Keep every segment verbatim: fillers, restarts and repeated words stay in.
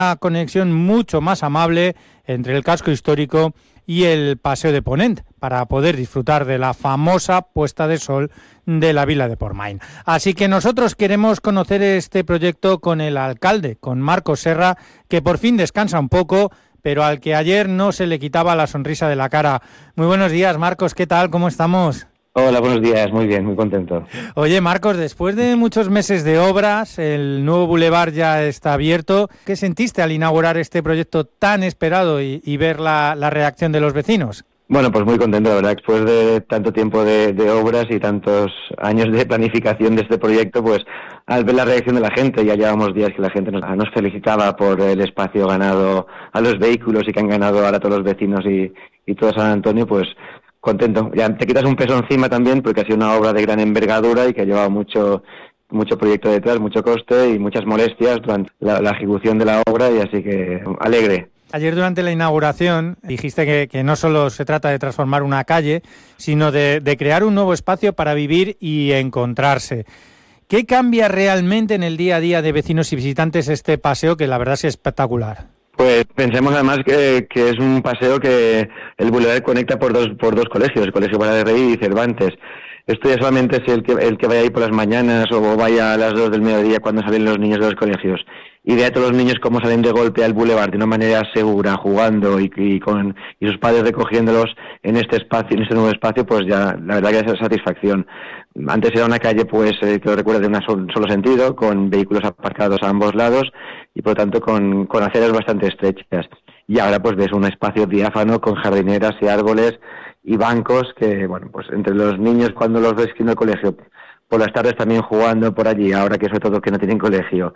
una conexión mucho más amable entre el casco histórico y el Paseo de Ponent, para poder disfrutar de la famosa puesta de sol de la Vila de Portmany. Así que nosotros queremos conocer este proyecto con el alcalde, con Marcos Serra, que por fin descansa un poco, pero al que ayer no se le quitaba la sonrisa de la cara. Muy buenos días, Marcos, ¿qué tal? ¿Cómo estamos? Hola, buenos días, muy bien, muy contento. Oye, Marcos, después de muchos meses de obras, el nuevo bulevar ya está abierto. ¿Qué sentiste al inaugurar este proyecto tan esperado y, y ver la, la reacción de los vecinos? Bueno, pues muy contento, la verdad, después de tanto tiempo de, de obras y tantos años de planificación de este proyecto, pues al ver la reacción de la gente, ya llevamos días que la gente nos, nos felicitaba por el espacio ganado a los vehículos y que han ganado ahora todos los vecinos y, y todo San Antonio, pues contento. Ya te quitas un peso encima también porque ha sido una obra de gran envergadura y que ha llevado mucho mucho proyecto detrás, mucho coste y muchas molestias durante la, la ejecución de la obra, y así que alegre. Ayer durante la inauguración dijiste que, que no solo se trata de transformar una calle, sino de, de crear un nuevo espacio para vivir y encontrarse. ¿Qué cambia realmente en el día a día de vecinos y visitantes este paseo, que la verdad es espectacular? Pues pensemos además que, que es un paseo que el Boulevard conecta por dos por dos colegios, el Colegio Vara de Rey y Cervantes. Esto ya solamente es el que el que vaya ahí por las mañanas o vaya a las dos del mediodía cuando salen los niños de los colegios y ve a todos los niños cómo salen de golpe al Boulevard de una manera segura, jugando y, y con y sus padres recogiéndolos en este espacio, en este nuevo espacio, pues ya la verdad que es satisfacción. Antes era una calle, pues eh, que lo recuerdo, de un sol, solo sentido, con vehículos aparcados a ambos lados y por lo tanto con, con aceras bastante estrechas. Y ahora pues ves un espacio diáfano con jardineras y árboles y bancos que, bueno, pues entre los niños cuando los ves yendo al colegio, por las tardes también jugando por allí, ahora que sobre todo que no tienen colegio,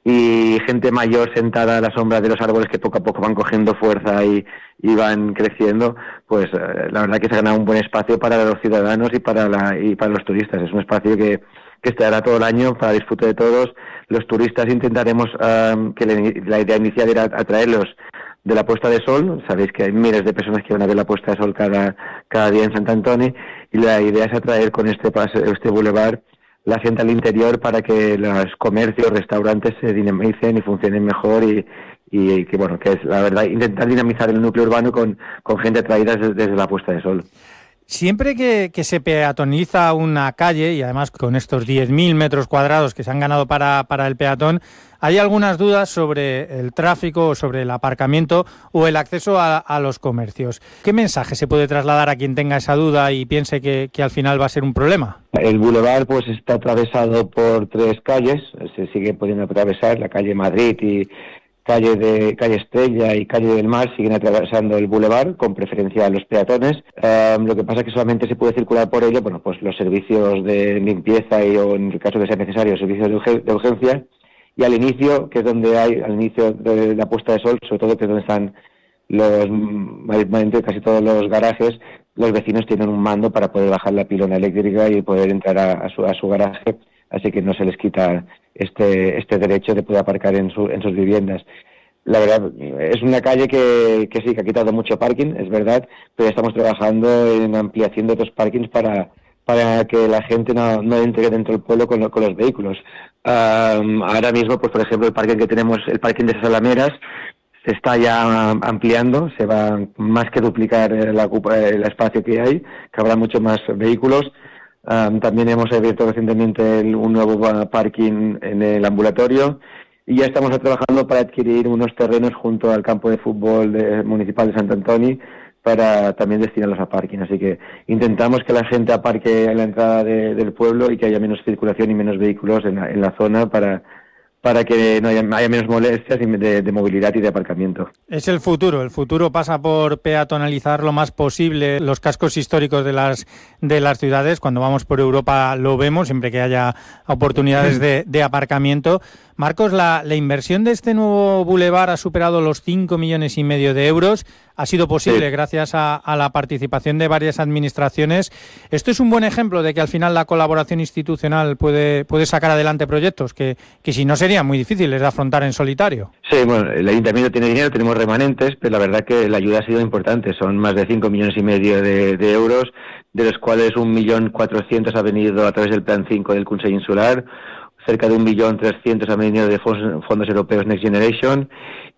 y gente mayor sentada a la sombra de los árboles que poco a poco van cogiendo fuerza y, y van creciendo, pues eh, la verdad que se ha ganado un buen espacio para los ciudadanos y para la y para los turistas. Es un espacio que, que estará todo el año para disfrute de todos. Los turistas intentaremos um, que le, la idea inicial era atraerlos de la puesta de sol. Sabéis que hay miles de personas que van a ver la puesta de sol cada cada día en Sant Antoni, y la idea es atraer con este pase, este bulevar la gente al interior para que los comercios, restaurantes se dinamicen y funcionen mejor y, y que bueno, que es la verdad intentar dinamizar el núcleo urbano con, con gente atraída desde, desde la puesta de sol. Siempre que, que se peatoniza una calle, y además con estos diez mil metros cuadrados que se han ganado para, para el peatón, hay algunas dudas sobre el tráfico, sobre el aparcamiento o el acceso a, a los comercios. ¿Qué mensaje se puede trasladar a quien tenga esa duda y piense que, que al final va a ser un problema? El bulevar pues está atravesado por tres calles, se sigue pudiendo atravesar, la calle Madrid y calle de calle Estrella y calle del Mar siguen atravesando el bulevar con preferencia a los peatones. Um, lo que pasa es que solamente se puede circular por ello, bueno, pues los servicios de limpieza y o en el caso de ser necesario servicios de, urgen- de urgencia, y al inicio, que es donde hay, al inicio de la puesta de sol, sobre todo que es donde están los, mayormente casi todos los garajes, los vecinos tienen un mando para poder bajar la pilona eléctrica y poder entrar a, a, su, a su garaje, así que no se les quita este este derecho de poder aparcar en, su, en sus viviendas. La verdad, es una calle que, que sí, que ha quitado mucho parking, es verdad, pero estamos trabajando en ampliación de otros parkings para para que la gente no, no entre dentro del pueblo con, lo, con los vehículos. Um, ahora mismo, pues por ejemplo, el parking que tenemos, el parking de Salameras, se está ya ampliando, se va más que duplicar la, el espacio que hay, que habrá muchos más vehículos. Um, también hemos abierto recientemente el, un nuevo parking en el ambulatorio y ya estamos trabajando para adquirir unos terrenos junto al campo de fútbol de, municipal de Sant Antoni para también destinarlos a parking. Así que intentamos que la gente aparque en la entrada de, del pueblo y que haya menos circulación y menos vehículos en la, en la zona para para que no haya, haya menos molestias de, de movilidad y de aparcamiento. Es el futuro, el futuro pasa por peatonalizar lo más posible los cascos históricos de las de las ciudades. Cuando vamos por Europa lo vemos, siempre que haya oportunidades de, de aparcamiento. Marcos, la, la inversión de este nuevo bulevar ha superado los cinco millones y medio de euros. Ha sido posible sí. gracias a, a la participación de varias administraciones. Esto es un buen ejemplo de que al final la colaboración institucional puede, puede sacar adelante proyectos que, que si no serían muy difíciles de afrontar en solitario. Sí, bueno, el ayuntamiento tiene dinero, tenemos remanentes, pero la verdad que la ayuda ha sido importante. Son más de cinco millones y medio de, de euros, de los cuales un millón cuatrocientos ha venido a través del Plan cinco del Consell Insular, cerca de un millón trescientos ha venido de fondos europeos Next Generation